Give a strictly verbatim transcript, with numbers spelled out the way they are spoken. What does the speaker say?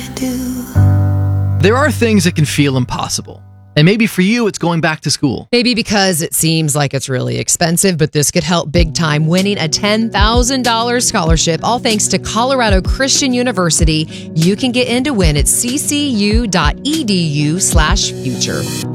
There are things that can feel impossible. And maybe for you, it's going back to school. Maybe because it seems like it's really expensive, but this could help big time, winning a ten thousand dollars scholarship, all thanks to Colorado Christian University. You can get in to win at ccu.edu slash future.